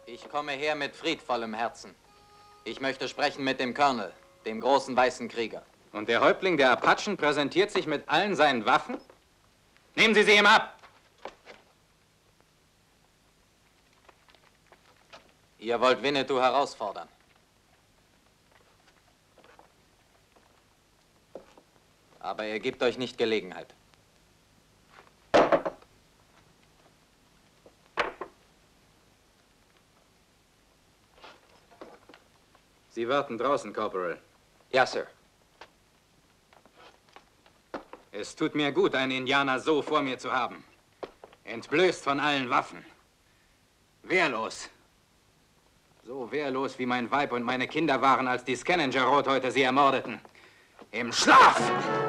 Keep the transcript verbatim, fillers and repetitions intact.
Ich komme her mit friedvollem Herzen. Ich möchte sprechen mit dem Colonel, dem großen weißen Krieger. Und der Häuptling der Apachen präsentiert sich mit allen seinen Waffen? Nehmen Sie sie ihm ab! Ihr wollt Winnetou herausfordern. Aber er gibt euch nicht Gelegenheit. Sie warten draußen, Corporal. Ja, Sir. Es tut mir gut, einen Indianer so vor mir zu haben. Entblößt von allen Waffen. Wehrlos. So wehrlos, wie mein Weib und meine Kinder waren, als die Scavenger-Rot heute sie ermordeten. Im Schlaf!